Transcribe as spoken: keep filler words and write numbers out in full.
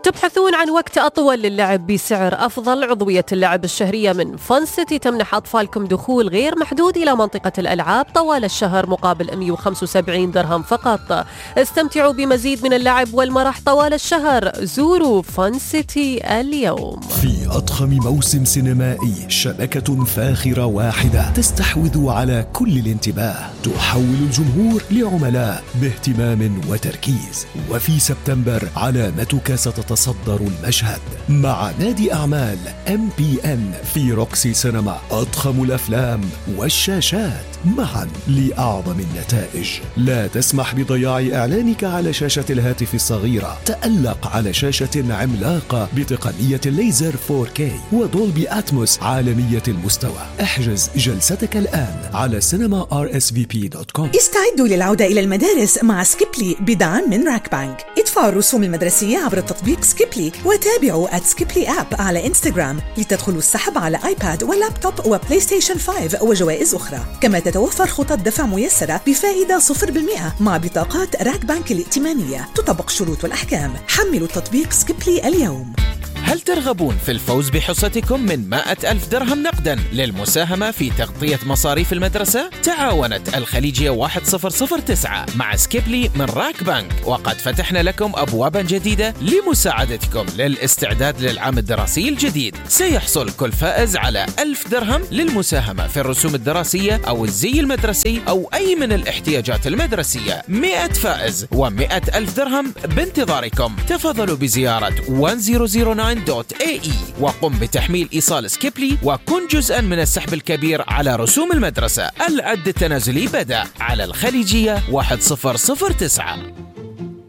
تبحثون عن وقت أطول للعب بسعر أفضل؟ عضوية اللعب الشهرية من فان سيتي تمنح أطفالكم دخول غير محدود إلى منطقة الألعاب طوال الشهر مقابل مئة وخمسة وسبعين درهم فقط. استمتعوا بمزيد من اللعب والمرح طوال الشهر. زوروا فان سيتي اليوم. في أضخم موسم سينمائي، شبكة فاخرة واحدة تستحوذ على كل الانتباه، تحول الجمهور لعملاء باهتمام وتركيز. وفي سبتمبر علامتك ستتصدر المشهد مع نادي أعمال إم بي إن في روكسي سينما. أضخم الأفلام والشاشات معا لأعظم النتائج. لا تسمح بضياع إعلانك على شاشة الهاتف الصغيرة. تألق على شاشة عملاقة بتقنية الليزر فور كي ودولبي أتموس عالمية المستوى. احجز جلستك الآن على سينما آر إس في بي دوت كوم. استعدوا للعودة إلى المدارس مع سكيبلي بدعم من راك بانك. ادفعوا الرسوم المدرسية عبر تطبيق سكيبلي وتابعوا at سكيبلي آب على إنستغرام لتدخلوا السحب على آيباد ولابتوب وبلاي ستيشن خمسة وجوائز أخرى. كما تتوفر خطط دفع ميسرة بفائدة صفر بالمئة مع بطاقات راك بانك الائتمانية. تطبق شروط والأحكام. حملوا التطبيق سكيبلي اليوم. هل ترغبون في الفوز بحصتكم من مائة ألف درهم نقدا للمساهمة في تغطية مصاريف المدرسة؟ تعاونت الخليجية واحد صفر صفر تسعة مع سكيبلي من راك بانك، وقد فتحنا لكم أبوابا جديدة لمساعدتكم للاستعداد للعام الدراسي الجديد. سيحصل كل فائز على ألف درهم للمساهمة في الرسوم الدراسية أو الزي المدرسي أو أي من الاحتياجات المدرسية. مئة فائز ومئة ألف درهم بانتظاركم. تفضلوا بزيارة واحد صفر صفر تسعة دوت إيه إي وقم بتحميل إيصال سكيبلي وكن جزءا من السحب الكبير على رسوم المدرسة. العد التنازلي بدأ على الخليجية واحد صفر صفر تسعة.